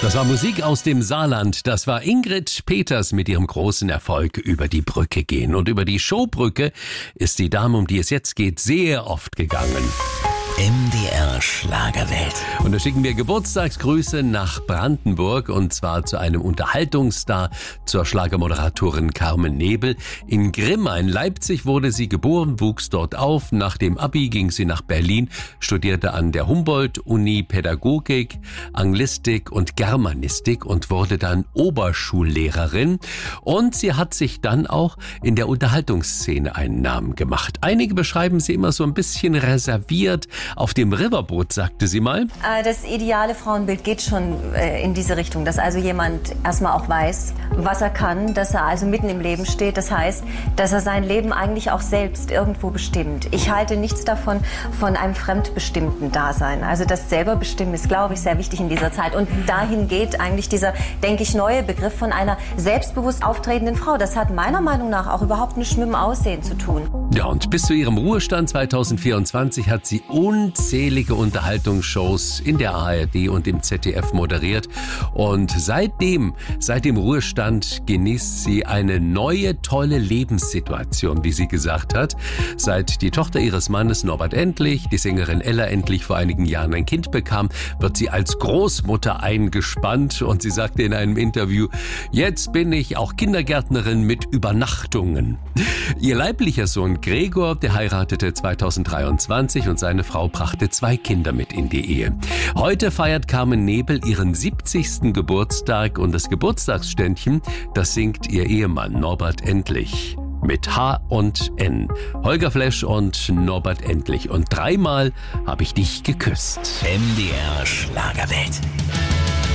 Das war Musik aus dem Saarland. Das war Ingrid Peters mit ihrem großen Erfolg Über die Brücke gehen. Und über die Showbrücke ist die Dame, um die es jetzt geht, sehr oft gegangen. MDR Schlagerwelt. Und da schicken wir Geburtstagsgrüße nach Brandenburg und zwar zu einem Unterhaltungsstar, zur Schlagermoderatorin Carmen Nebel. In Grimma in Leipzig wurde sie geboren, wuchs dort auf. Nach dem Abi ging sie nach Berlin, studierte an der Humboldt-Uni Pädagogik, Anglistik und Germanistik und wurde dann Oberschullehrerin. Und sie hat sich dann auch in der Unterhaltungsszene einen Namen gemacht. Einige beschreiben sie immer so ein bisschen reserviert. Auf dem Riverboot, sagte sie mal. Das ideale Frauenbild geht schon in diese Richtung, dass also jemand erstmal auch weiß, was er kann, dass er also mitten im Leben steht. Das heißt, dass er sein Leben eigentlich auch selbst irgendwo bestimmt. Ich halte nichts davon von einem fremdbestimmten Dasein. Also das selber bestimmen ist, glaube ich, sehr wichtig in dieser Zeit. Und dahin geht eigentlich dieser, denke ich, neue Begriff von einer selbstbewusst auftretenden Frau. Das hat meiner Meinung nach auch überhaupt nichts mit dem Aussehen zu tun. Ja, und bis zu ihrem Ruhestand 2024 hat sie unzählige Unterhaltungsshows in der ARD und im ZDF moderiert. Und seit dem Ruhestand genießt sie eine neue, tolle Lebenssituation, wie sie gesagt hat. Seit die Tochter ihres Mannes Norbert Endlich, die Sängerin Ella Endlich, vor einigen Jahren ein Kind bekam, wird sie als Großmutter eingespannt. Und sie sagte in einem Interview, jetzt bin ich auch Kindergärtnerin mit Übernachtungen. Ihr leiblicher Sohn Gregor, der heiratete 2023 und seine Frau brachte 2 Kinder mit in die Ehe. Heute feiert Carmen Nebel ihren 70. Geburtstag und das Geburtstagsständchen, das singt ihr Ehemann Norbert Endlich. Mit H und N. Holger Flesch und Norbert Endlich. Und 3-mal habe ich dich geküsst. MDR Schlagerwelt.